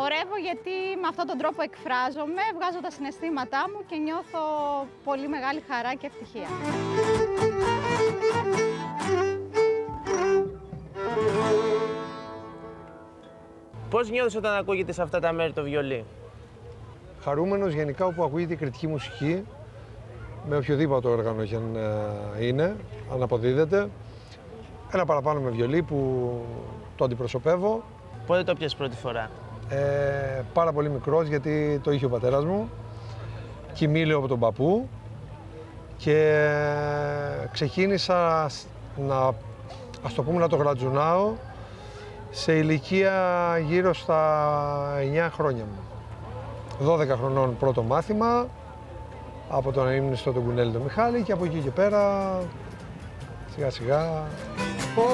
Χορεύω γιατί με αυτόν τον τρόπο εκφράζομαι, βγάζω τα συναισθήματά μου και νιώθω πολύ μεγάλη χαρά και ευτυχία. Πώς νιώθεις όταν ακούγεται σε αυτά τα μέρη το βιολί? Χαρούμενος γενικά όπου ακούγεται η κριτική μουσική, με οποιοδήποτε όργανο και αν είναι, αν αποδίδεται. Ένα παραπάνω με βιολί που το αντιπροσωπεύω. Πότε το πιάσες πρώτη φορά? Πάρα πολύ μικρός, γιατί το είχε ο πατέρας μου. Κοιμήλαιο από τον παππού και ξεκίνησα ας το πούμε, να το γρατζουνάω σε ηλικία γύρω στα 9 χρόνια μου. 12 χρονών πρώτο μάθημα, από τον αείμνηστο τον Κουνέλη τον Μιχάλη, και από εκεί και πέρα σιγά σιγά